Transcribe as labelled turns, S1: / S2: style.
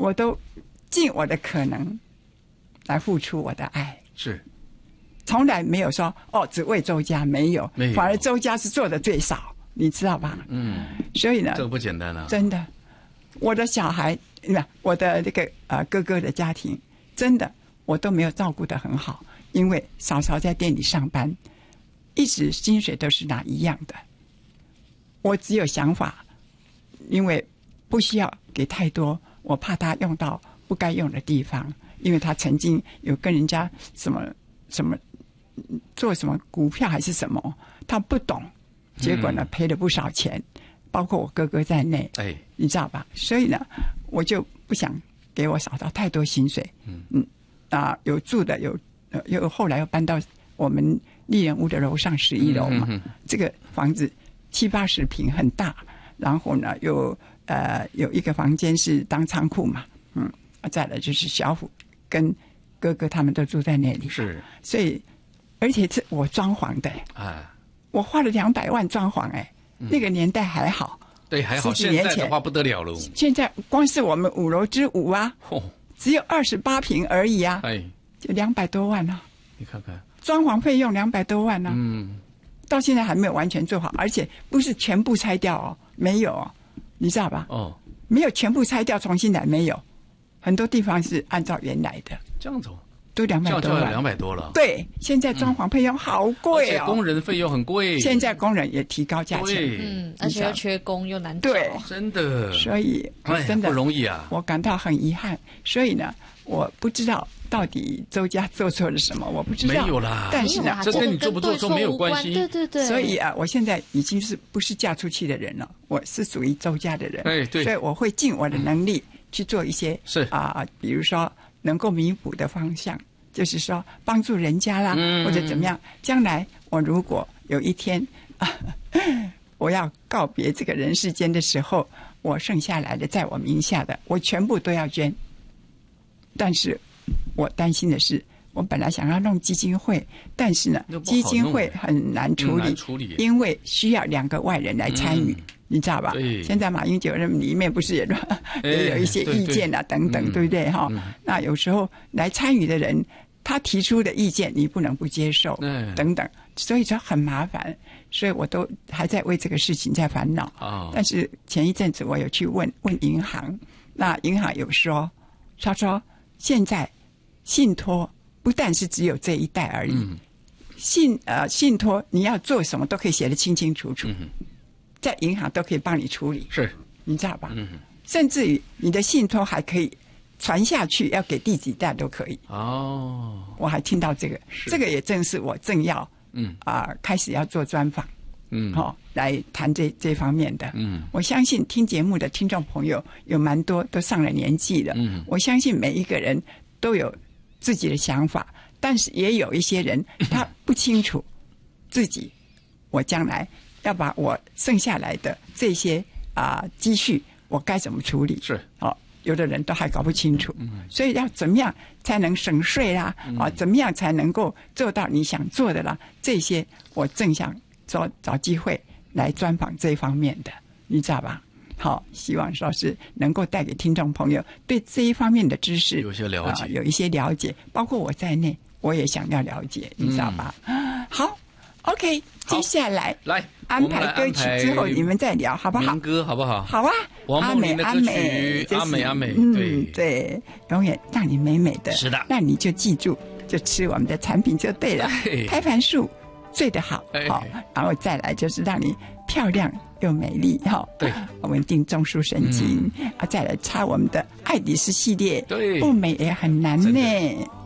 S1: 我都尽我的可能来付出我的爱，
S2: 是
S1: 从来没有说只为周家，没有，反而周家是做的最少，你知道吧？所以呢，
S2: 这个不简单啊，
S1: 真的，我的小孩，我的这个哥哥的家庭，真的我都没有照顾得很好，因为嫂嫂在店里上班，一直薪水都是拿一样的，我只有想法，因为不需要给太多，我怕他用到不该用的地方，因为他曾经有跟人家什么做什么股票还是什么，他不懂，结果呢赔了不少钱，包括我哥哥在内，你知道吧？所以呢，我就不想给我嫂嫂太多薪水，有住的有后来又搬到我们丽人屋的楼上11楼嘛，这个房子70-80平很大，然后呢有一个房间是当仓库嘛，再来就是小虎跟哥哥他们都住在那里，
S2: 是，
S1: 所以而且是我装潢的，我花了200万装潢，那个年代还好，
S2: 对，还好，
S1: 10几年前
S2: 现在的话不得了了，
S1: 现在光是我们5楼之5啊，只有28平而已啊，就200多万啊，
S2: 你看看
S1: 装潢费用200多万啊，到现在还没有完全做好，而且不是全部拆掉哦，没有哦，你知道吧？没有全部拆掉重新来，没有，很多地方是按照原来的，
S2: 这样子
S1: 都200多万
S2: ，200多了。
S1: 对，现在装潢费用好贵哦，
S2: 而且工人费用很贵，
S1: 现在工人也提高价钱，
S3: 而且又缺工又难找，
S1: 对，
S2: 真的，
S1: 所以真的
S2: 不容易啊，
S1: 我感到很遗憾。所以呢，我不知道到底周家做错了什么，我不知道，
S2: 没有啦，
S1: 但是呢，
S2: 这跟你做不做错没有关系，
S3: 对。
S1: 所以我现在已经不是嫁出去的人了，我是属于周家的人，
S2: 对，
S1: 所以我会尽我的能力去做一些比如说能够弥补的方向。就是说帮助人家啦，或者怎么样。将来我如果有一天我要告别这个人世间的时候，我剩下来的在我名下的，我全部都要捐。但是我担心的是，我本来想要弄基金会，但是呢，基金会很难处理，因为需要2个外人来参与。你知道吧？现在马英九里面不是也有一些意见啊，等等，对不对哈？那有时候来参与的人，他提出的意见你不能不接受，等等，所以说很麻烦。所以我都还在为这个事情在烦恼。但是前一阵子我有去问银行，那银行有说，他说现在信托不但是只有这一代而已，信托你要做什么都可以写得清清楚楚。在银行都可以帮你处理，
S2: 是，
S1: 你知道吧？甚至于你的信托还可以传下去，要给第几代都可以。我还听到这个，这个也正是我正要开始要做专访，来谈这方面的。我相信听节目的听众朋友有蛮多都上了年纪了，我相信每一个人都有自己的想法，但是也有一些人他不清楚自己，我将来要把我剩下来的这些积蓄，我该怎么处理？
S2: 是
S1: 有的人都还搞不清楚，所以要怎么样才能省税啦？怎么样才能够做到你想做的啦？这些我正想找机会来专访这一方面的，你知道吧？好，希望说是能够带给听众朋友对这一方面的知识
S2: 有些了解，
S1: 有一些了解，包括我在内，我也想要了解，你知道吧？好。OK， 接下来安排歌曲之后，你们再聊，好不好？
S2: 民歌好不好？
S1: 好啊，
S2: 王梦麟的歌曲，阿美，
S1: 对，永远让你美美的。
S2: 是的，
S1: 那你就记住，就吃我们的产品就对了。胎盘素睡得好，好，然后再来就是让你漂亮又美丽，哈。
S2: 对，
S1: 稳定中枢神经，再来擦我们的爱迪丝系列，不美也很难呢。